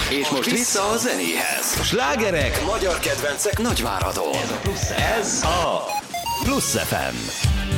És most vissza a zenéhez. Slágerek, magyar kedvencek Nagyváradon. Ez a Plusz FM.